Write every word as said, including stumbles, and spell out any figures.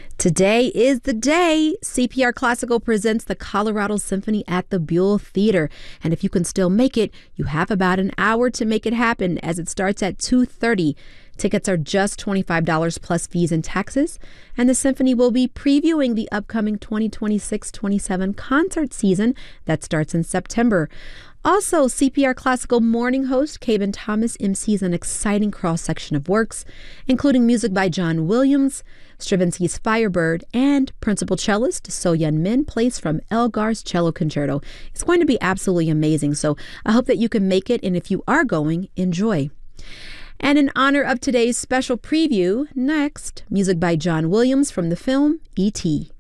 Today is the day. C P R Classical presents the Colorado Symphony at the Buell Theater. And if you can still make it, you have about an hour to make it happen as it starts at two thirty. Tickets are just twenty-five dollars plus fees and taxes. And the symphony will be previewing the upcoming twenty twenty-six twenty-seven concert season that starts in September. Also, C P R Classical morning host Caben Thomas emcees an exciting cross-section of works, including music by John Williams, Stravinsky's Firebird, and principal cellist So Yun Min plays from Elgar's Cello Concerto. It's going to be absolutely amazing, so I hope that you can make it, and if you are going, enjoy. And in honor of today's special preview, next, music by John Williams from the film E T